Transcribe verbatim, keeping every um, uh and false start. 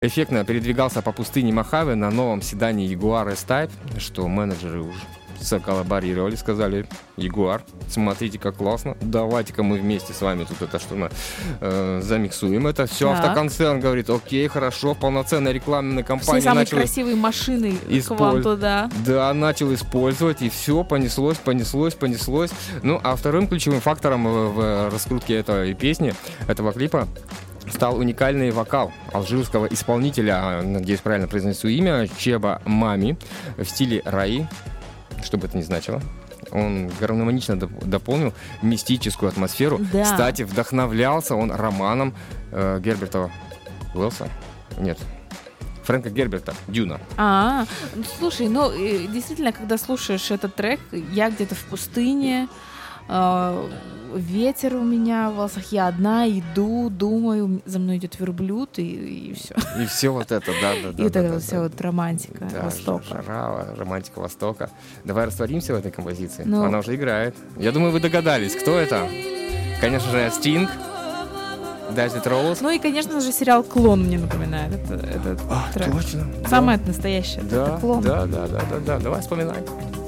эффектно передвигался по пустыне Мохаве на новом седане Jaguar S-Type, что менеджеры уже заколлаборировали, сказали: Jaguar, смотрите, как классно, давайте-ка мы вместе с вами тут это что-то э, замиксуем. Это все Так. автоконцерн говорит: окей, хорошо, полноценная рекламная кампания. Все самые начала красивые машины исполь- к вам туда. Да, начал использовать, и все понеслось, понеслось, понеслось. Ну, а вторым ключевым фактором в, в раскрутке этой песни, этого клипа, стал уникальный вокал алжирского исполнителя, надеюсь, правильно произнесу имя, Чеба Мами, в стиле раи, что бы это ни значило. Он гармонично доп- дополнил мистическую атмосферу. Да. Кстати, вдохновлялся он романом э, Герберта Уэллса. Нет, Фрэнка Герберта «Дюна». А, ну, слушай, ну э, действительно, когда слушаешь этот трек, я где-то в пустыне, э, ветер у меня в волосах, я одна иду, думаю, за мной идет верблюд, и, все. И все вот это, да, да, да. И вот да, это да, вот да. вся вот романтика Да, Востока. жара, романтика Востока. Давай растворимся в этой композиции. Ну. Она уже играет. Я думаю, вы догадались, кто это? Конечно же, Стинг. Desert Rose. Ну и, конечно же, сериал «Клон» мне напоминает это, этот А, трек. точно. Самое настоящее. Да, это «Клон». да, да, да, да, да. Давай вспоминай.